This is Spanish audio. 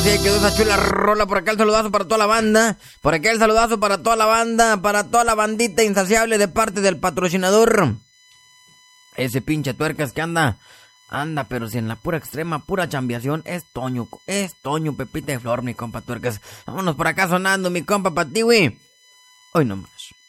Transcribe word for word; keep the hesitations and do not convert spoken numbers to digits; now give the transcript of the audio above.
así quedó esa chula rola. Por acá el saludazo para toda la banda. Por acá el saludazo para toda la banda. Para toda la bandita insaciable de parte del patrocinador. Ese pinche tuercas que anda... Anda, pero si en la pura extrema, pura chambiación, es Toño, es Toño, Pepita de Flor, mi compa tuercas. Vámonos por acá sonando, mi compa Patiwi. Hoy nomás.